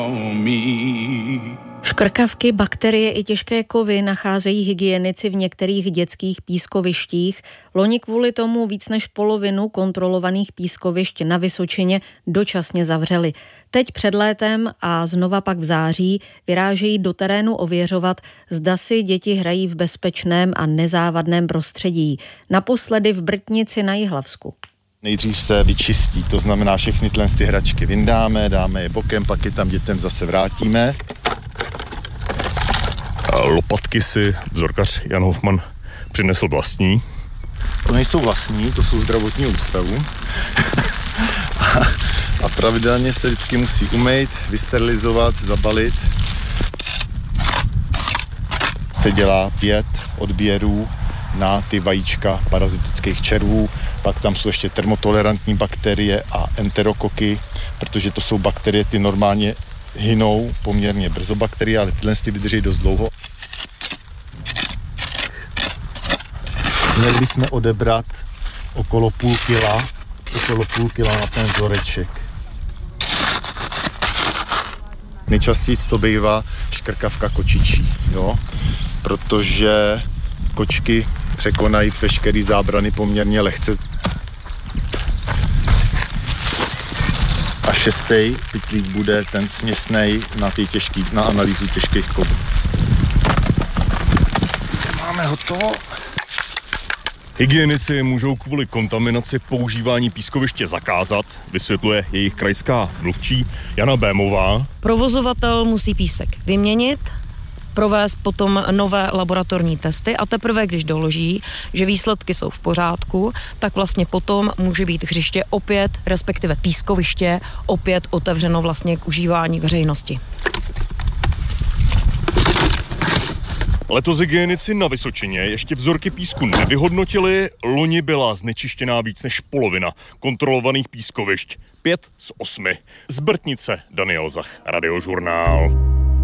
Škrkavky, bakterie i těžké kovy nacházejí hygienici v některých dětských pískovištích. Loni kvůli tomu víc než polovinu kontrolovaných pískovišť na Vysočině dočasně zavřeli. Teď před létem a znova pak v září vyrážejí do terénu ověřovat, zda si děti hrají v bezpečném a nezávadném prostředí. Naposledy v Brtnici na Jihlavsku. Nejdřív se vyčistí, to znamená všechny ty hračky vyndáme, dáme je bokem, pak je tam dětem zase vrátíme. Lopatky si vzorkař Jan Hofman přinesl vlastní. To nejsou vlastní, to jsou zdravotního ústavu. A pravidelně se vždycky musí umýt, vysterilizovat, zabalit. Se dělá 5 odběrů na ty vajíčka parazitických červů, pak tam jsou ještě termotolerantní bakterie a enterokoky, protože to jsou bakterie, ty normálně hynou poměrně brzo bakterie, ale tyhle vydrží dost dlouho. Měli bychom odebrat okolo půl kila na ten vzoreček. Nejčastěji to bývá škrkavka kočičí, jo? Protože kočky překonají veškerý zábrany poměrně lehce. A 6. pytlík bude ten směsnej na analýzu těžkých kovů. Máme hotovo. Hygienici můžou kvůli kontaminaci používání pískoviště zakázat, vysvětluje jejich krajská mluvčí Jana Bémová. Provozovatel musí písek vyměnit, provést potom nové laboratorní testy a teprve, když doloží, že výsledky jsou v pořádku, tak vlastně potom může být hřiště opět, respektive pískoviště, opět otevřeno vlastně k užívání veřejnosti. Letos hygienici na Vysočině ještě vzorky písku nevyhodnotili, loni byla znečištěná víc než polovina kontrolovaných pískovišť, 5 z 8. Z Brtnice Daniel Zach, Radiožurnál.